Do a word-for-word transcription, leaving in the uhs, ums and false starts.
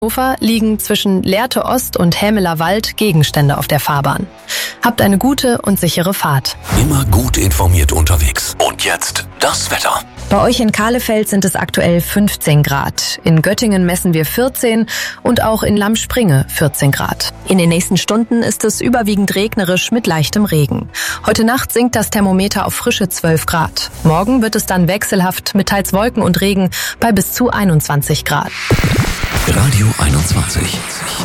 Hannover liegen zwischen Lehrte Ost und Hämeler Wald Gegenstände auf der Fahrbahn. Habt eine gute und sichere Fahrt. Immer gut informiert unterwegs. Und jetzt das Wetter. Bei euch in Kahlefeld sind es aktuell fünfzehn Grad. In Göttingen messen wir vierzehn und auch in Lammspringe vierzehn Grad. In den nächsten Stunden ist es überwiegend regnerisch mit leichtem Regen. Heute Nacht sinkt das Thermometer auf frische zwölf Grad. Morgen wird es dann wechselhaft mit teils Wolken und Regen bei bis zu einundzwanzig Grad. Radio einundzwanzig.